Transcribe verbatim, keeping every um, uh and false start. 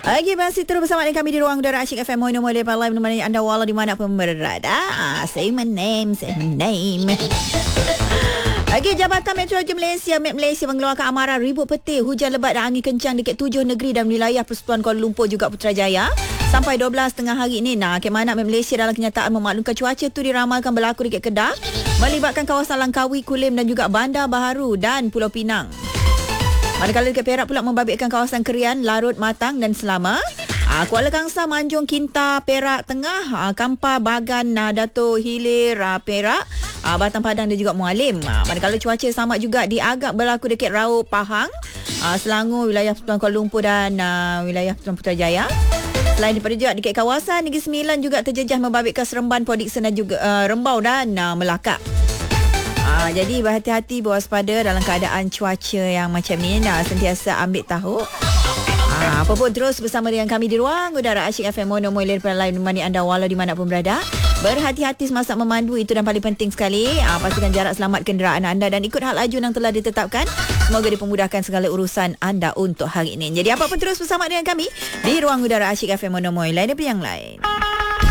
Okey, masih terus bersama dengan kami di Ruang Udara Asyik F M Mono Mole Live menemani anda walau di mana pun berada. Ah, say my name, say my name. Okey, Jabatan Meteorologi Malaysia, Met Malaysia mengeluarkan amaran ribut petir, hujan lebat dan angin kencang dekat tujuh negeri dan wilayah Persekutuan Kuala Lumpur juga Putrajaya sampai dua belas tengah hari ini. Nah, Kemanak Met Malaysia dalam kenyataan memaklumkan cuaca tu diramalkan berlaku dekat Kedah, melibatkan kawasan Langkawi, Kulim dan juga Bandar Baharu dan Pulau Pinang. Manakala dekat Perak pula membabitkan kawasan Kerian, Larut, Matang dan Selama. Aa, Kuala Kangsar, Manjung, Kinta, Perak Tengah, aa, Kampar, Bagan, aa, Dato' Hilir, aa, Perak, aa, Batang Padang dan juga Mualim. Aa, manakala cuaca sama juga diagak berlaku dekat Raub, Pahang, aa, Selangor, wilayah Persekutuan Kuala Lumpur dan aa, wilayah Persekutuan Putrajaya. Selain daripada juga dekat kawasan Negeri Sembilan juga terjejah membabitkan Seremban, Port Dickson dan juga aa, Rembau dan aa, Melaka. Ha, jadi berhati-hati, berwaspada dalam keadaan cuaca yang macam ni. Nah, sentiasa ambil tahu. Ha, apa pun terus bersama dengan kami di Ruang Udara Asyik F M Mono Mole Live menemani anda walau di mana pun berada. Berhati-hati semasa memandu, itu dan paling penting sekali. Ha, pastikan jarak selamat kenderaan anda dan ikut hal laju yang telah ditetapkan. Semoga dipermudahkan segala urusan anda untuk hari ini. Jadi apa pun terus bersama dengan kami di Ruang Udara Asyik F M Mono Mole Live yang lain.